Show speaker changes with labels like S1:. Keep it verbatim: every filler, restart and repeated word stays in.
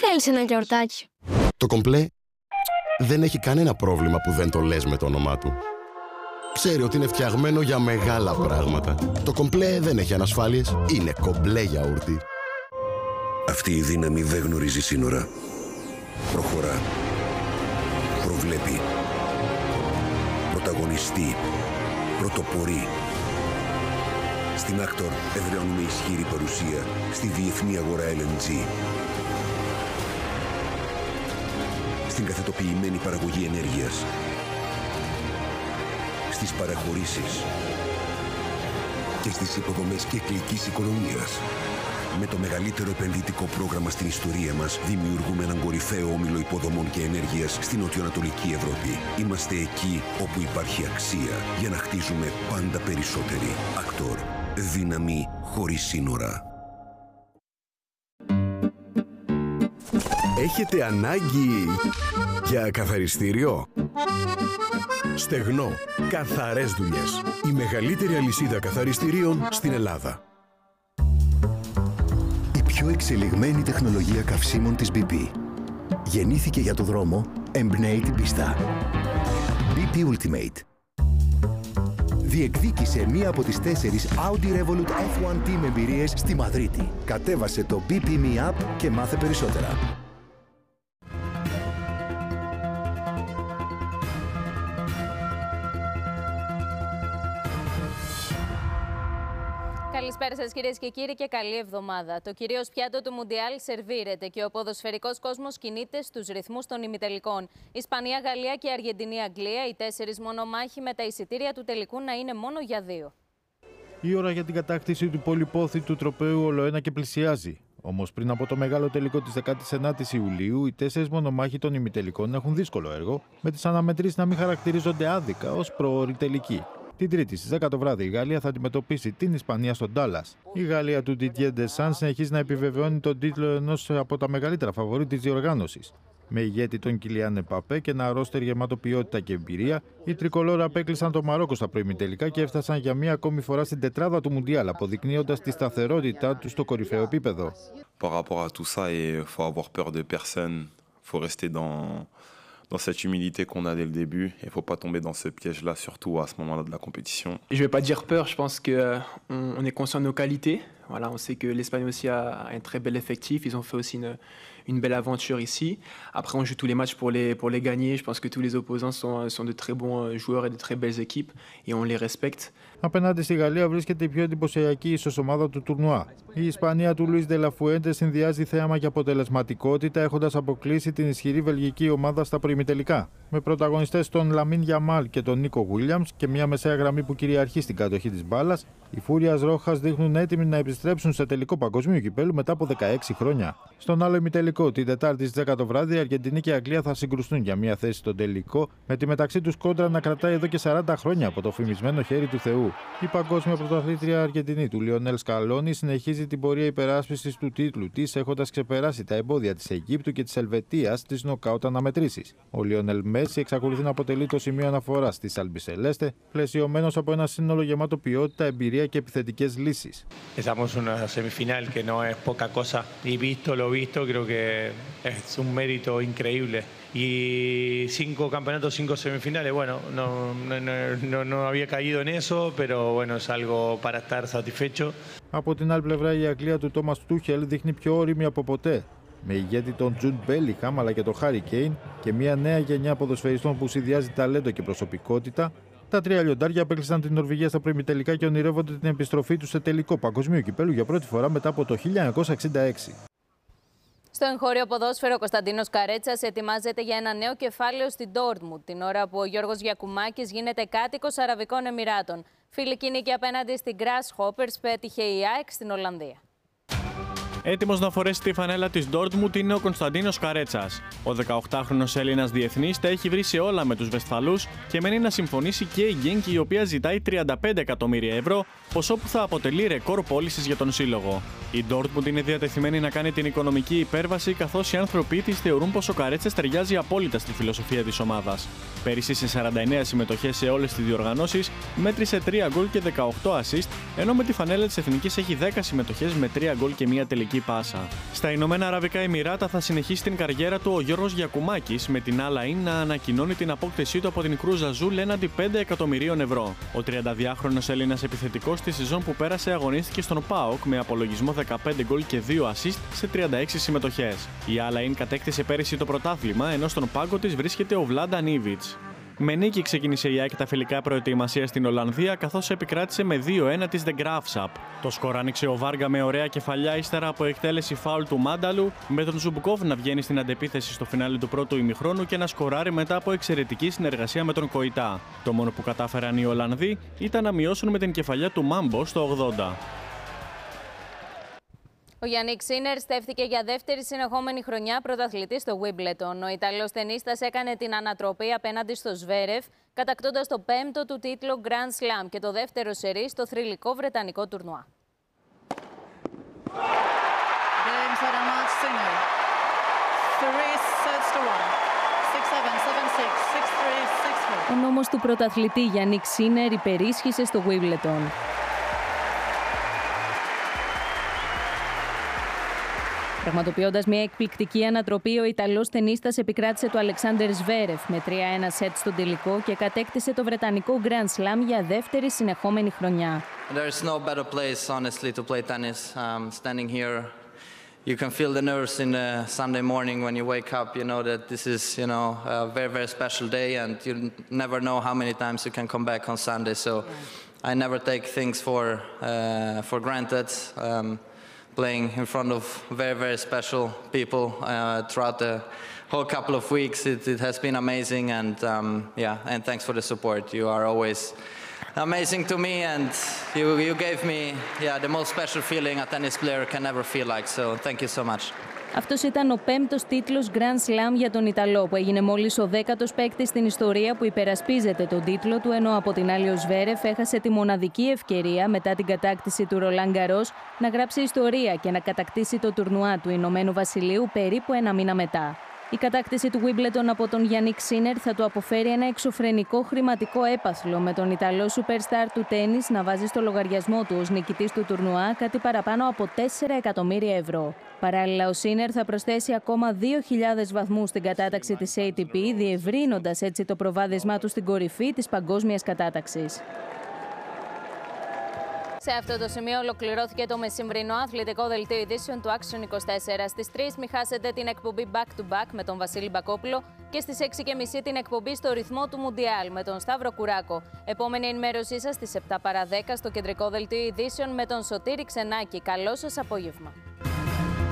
S1: θέλεις ένα γιαουρτάκι?
S2: Το κομπλέ δεν έχει κανένα πρόβλημα που δεν το λες με το όνομά του. Ξέρει ότι είναι φτιαγμένο για μεγάλα πράγματα. Το κομπλέ δεν έχει ανασφάλειες, είναι κομπλέ γιαούρτι.
S3: Αυτή η δύναμη δεν γνωρίζει σύνορα. Προχωρά. Προβλέπει. Πρωταγωνιστεί. Πρωτοπορεί. Στην Actor εδραιώνουμε ισχυρή παρουσία στη διεθνή αγορά ελ εν τζι. Στην καθετοποιημένη παραγωγή ενέργειας. Στις παραχωρήσεις. Και στις υποδομές κυκλικής οικονομίας. Με το μεγαλύτερο επενδυτικό πρόγραμμα στην ιστορία μας, δημιουργούμε έναν κορυφαίο όμιλο υποδομών και ενέργειας στην νοτιοανατολική Ευρώπη. Είμαστε εκεί όπου υπάρχει αξία για να χτίζουμε πάντα περισσότεροι. Actor. Δύναμη χωρίς σύνορα.
S4: Έχετε ανάγκη για καθαριστήριο? Στεγνό. Καθαρές δουλειές. Η μεγαλύτερη αλυσίδα καθαριστηρίων στην Ελλάδα.
S5: Η πιο εξελιγμένη τεχνολογία καυσίμων της μπι πι. Γεννήθηκε για το δρόμο, εμπνέει την πίστα. μπι πι Ultimate. Διεκδίκησε μία από τις τέσσερις Audi Revolut εφ ουάν Team εμπειρίες στη Μαδρίτη. Κατέβασε το μπι πι Me App και μάθε περισσότερα.
S6: Καλησπέρα σας κυρίες και κύριοι και καλή εβδομάδα. Το κυρίως πιάτο του Μουντιάλ σερβίρεται και ο ποδοσφαιρικός κόσμος κινείται στους ρυθμούς των ημιτελικών. Ισπανία, Γαλλία και Αργεντινή, Αγγλία, οι τέσσερις μονομάχοι με τα εισιτήρια του τελικού να είναι μόνο για δύο.
S7: Η ώρα για την κατάκτηση του πολυπόθητου τροπαίου ολοένα και πλησιάζει. Όμως πριν από το μεγάλο τελικό της δεκάτης ενάτης Ιουλίου, οι τέσσερις μονομάχοι των ημιτελικών έχουν δύσκολο έργο, με τις αναμετρήσεις να μην χαρακτηρίζονται άδικα ως προώρη τελική. Την Τρίτη στις δέκα το βράδυ η Γαλλία θα αντιμετωπίσει την Ισπανία στο Ντάλλας. Η Γαλλία του Didier Deschamps συνεχίζει να επιβεβαιώνει τον τίτλο ενός από τα μεγαλύτερα φαβορί της διοργάνωσης. Με ηγέτη τον Κιλιάν Εμπαπέ και ένα ρόστερ γεμάτο ποιότητα και εμπειρία, οι τρικολόρα απέκλεισαν το Μαρόκο στα προημιτελικά και έφτασαν για μία ακόμη φορά στην τετράδα του Μουντιάλ, αποδεικνύοντας τη σταθερότητά του στο κορυφαίο επίπεδο.
S8: Par rapport à tout ça, il faut avoir peur de personne, faut rester dans dans cette humilité qu'on a dès le début. Il ne faut pas tomber dans ce piège-là, surtout à ce moment-là de la compétition.
S9: Je ne vais pas dire peur, je pense qu'on on est conscient de nos qualités. Voilà, on sait que l'Espagne aussi a un très bel effectif. Ils ont fait aussi une, une belle aventure ici. Après, on joue tous les matchs pour les, pour les gagner. Je pense que tous les opposants sont, sont de très bons joueurs et de très belles équipes et on les respecte.
S7: Απέναντι στη Γαλλία βρίσκεται η πιο εντυπωσιακή ίσως ομάδα του τουρνουά. Η Ισπανία του Λουίς Ντελαφουέντε συνδυάζει θέαμα και αποτελεσματικότητα, έχοντας αποκλείσει την ισχυρή βελγική ομάδα στα προημιτελικά. Με πρωταγωνιστές τον Λαμίν Γιαμάλ και τον Νίκο Γουίλιαμς και μια μεσαία γραμμή που κυριαρχεί στην κατοχή της μπάλας, οι Φούριας Ρόχας δείχνουν έτοιμοι να επιστρέψουν σε τελικό παγκοσμίου κυπέλου μετά από δεκαέξι χρόνια. Στον άλλο ημιτελικό, την Τετάρτη στις δέκα το βράδυ, η Αργεντινή και η Αγγλία θα συγκρουστούν για μια θέση στον τελικό, με τη μεταξύ τους κόντρα να κρατάει εδώ και σαράντα χρόνια από το φημισμένο χέρι του Θεού. Η παγκόσμια πρωταθλήτρια Αργεντινή του Λιονέλ Σκαλόνι συνεχίζει την πορεία υπεράσπισης του τίτλου της, έχοντας ξεπεράσει τα εμπόδια της Αιγύπτου και της Ελβετίας στις νοκάουτ αναμετρήσεις. Ο Λιονέλ Μέση εξακολουθεί να αποτελεί το σημείο αναφοράς της Αλμπισελέστε, πλαισιωμένος από ένα σύνολο γεμάτο ποιότητα, εμπειρία και επιθετικές λύσεις.
S10: Estamos en una semifinal que no es poca cosa y visto lo visto creo que es un mérito increíble. Y cinco campeonatos, cinco semifinales, bueno, no, no, no, no había caído en eso, pero bueno, es algo para estar satisfecho.
S7: Από την άλλη πλευρά, η Αγγλία του Τόμας Τούχελ δείχνει πιο όριμη από ποτέ. Με ηγέτη τον Τζουντ Μπέλιγχαμ αλλά και τον Χάρι Κέιν και μια νέα γενιά ποδοσφαιριστών που συνδυάζει ταλέντο και προσωπικότητα, τα τρία λιοντάρια απέκλεισαν την Νορβηγία στα προημιτελικά και ονειρεύονται την επιστροφή τους σε τελικό παγκοσμίου κυπέλου για πρώτη φορά μετά από το χίλια εννιακόσια εξήντα έξι.
S6: Στο εγχώριο ποδόσφαιρο, ο Κωνσταντίνος Καρέτσας ετοιμάζεται για ένα νέο κεφάλαιο στην Ντόρτμουντ, την ώρα που ο Γιώργος Γιακουμάκης γίνεται κάτοικος Αραβικών Εμιράτων. Φιλική νίκη απέναντι στην Grasshoppers πέτυχε η ΑΕΚ στην Ολλανδία.
S11: Έτοιμος να φορέσει τη φανέλα της Ντόρτμουντ είναι ο Κωνσταντίνος Καρέτσας. Ο δεκαοκτάχρονος Έλληνας διεθνής τα έχει βρει σε όλα με τους Βεσφαλούς και μένει να συμφωνήσει και η Γκένκ, η οποία ζητάει τριάντα πέντε εκατομμύρια ευρώ, ποσό που θα αποτελεί ρεκόρ πώλησης για τον σύλλογο. Η Ντόρτμουντ είναι διατεθειμένη να κάνει την οικονομική υπέρβαση, καθώς οι άνθρωποι της θεωρούν πως ο Καρέτσας ταιριάζει απόλυτα στη φιλοσοφία της ομάδας. Πέρυσι σε σαράντα εννέα συμμετοχές σε όλες τις διοργανώσεις μέτρησε τρία γκολ και δεκαοκτώ ασίστ, ενώ με τη φανέλα της Εθνικής έχει δέκα συμμετοχές με τρία γκολ και μία τελική τελική πάσα. Στα Ηνωμένα Αραβικά Εμιράτα θα συνεχίσει την καριέρα του ο Γιώργος Γιακουμάκης, με την Al Ain να ανακοινώνει την απόκτησή του από την Cruz Azul έναντι πέντε εκατομμυρίων ευρώ. Ο τριανταδυάχρονος Έλληνας επιθετικός στη σεζόν που πέρασε αγωνίστηκε στον ΠΑΟΚ με απολογισμό δεκαπέντε γκολ και δύο ασίστ σε τριάντα έξι συμμετοχές. Η Al Ain κατέκτησε πέρυσι το πρωτάθλημα, ενώ στον πάγκο της βρίσκεται ο Βλάντα Νίβιτς. Με νίκη ξεκίνησε η ΑΕΚ τα φιλικά προετοιμασία στην Ολλανδία, καθώς επικράτησε με δύο ένα της The Graafschap. Το σκορ άνοιξε ο Βάργα με ωραία κεφαλιά ύστερα από εκτέλεση φάουλ του Μάνταλου, με τον Ζουμπκόβ να βγαίνει στην αντεπίθεση στο φινάλι του πρώτου ημιχρόνου και να σκοράρει μετά από εξαιρετική συνεργασία με τον Κοϊτά. Το μόνο που κατάφεραν οι Ολλανδοί ήταν να μειώσουν με την κεφαλιά του Μάμπο στο ογδόντα.
S6: Ο Γιάννικ Σίνερ στέφθηκε για δεύτερη συνεχόμενη χρονιά πρωταθλητής στο Wimbledon. Ο Ιταλός τενίστας έκανε την ανατροπή απέναντι στο Σβέρεφ, κατακτώντας το πέμπτο του τίτλο Grand Slam και το δεύτερο σερί στο θρυλικό βρετανικό τουρνουά. Ο νόμος του πρωταθλητή Γιάννικ Σίνερ υπερίσχυσε στο Wimbledon. Πραγματοποιώντας μια εκπληκτική ανατροπή, ο Ιταλός τενίστας επικράτησε το Αλεξάντερ Σβέρεφ με τρία ένα σετ στον τελικό και κατέκτησε το βρετανικό Grand Slam για δεύτερη συνεχόμενη χρονιά.
S1: There's no better place, honestly, to play tennis. Um, standing here, you can feel the nerves in the Sunday morning when you wake up. You know that this is, you know, a very, very special day, and you never know how many times you can come back on Sunday. So, I never take things for uh, for granted. Um, Playing in front of very, very special people uh, throughout the whole couple of weeks, it, it has been amazing, and um, yeah, and thanks for the support. You are always amazing to me, and you you gave me yeah the most special feeling a tennis player can ever feel like. So thank you so much.
S6: Αυτός ήταν ο πέμπτος τίτλος Grand Slam για τον Ιταλό, που έγινε μόλις ο δέκατος παίκτης στην ιστορία που υπερασπίζεται τον τίτλο του, ενώ από την άλλη ο Σβέρεφ έχασε τη μοναδική ευκαιρία μετά την κατάκτηση του Ρολάν Γκαρός να γράψει ιστορία και να κατακτήσει το τουρνουά του Ηνωμένου Βασιλείου περίπου ένα μήνα μετά. Η κατάκτηση του Wimbledon από τον Γιάννικ Σίνερ θα του αποφέρει ένα εξωφρενικό χρηματικό έπαθλο, με τον Ιταλό superstar του τένις να βάζει στο λογαριασμό του ως νικητής του τουρνουά κάτι παραπάνω από τέσσερα εκατομμύρια ευρώ. Παράλληλα, ο Σίνερ θα προσθέσει ακόμα δύο χιλιάδες βαθμούς στην κατάταξη της έι τι πι, διευρύνοντας έτσι το προβάδισμά του στην κορυφή της παγκόσμιας κατάταξης. Σε αυτό το σημείο ολοκληρώθηκε το μεσημβρινό αθλητικό δελτίο ειδήσεων του Action είκοσι τέσσερα. Στις τρεις μη χάσετε την εκπομπή Back to Back με τον Βασίλη Μπακόπουλο και στις έξι και μισή την εκπομπή Στο ρυθμό του Μουντιάλ με τον Σταύρο Κουράκο. Επόμενη ενημέρωσή σας στις επτά παρά δέκα στο κεντρικό δελτίο ειδήσεων με τον Σωτήρη Ξενάκη. Καλό σας απόγευμα.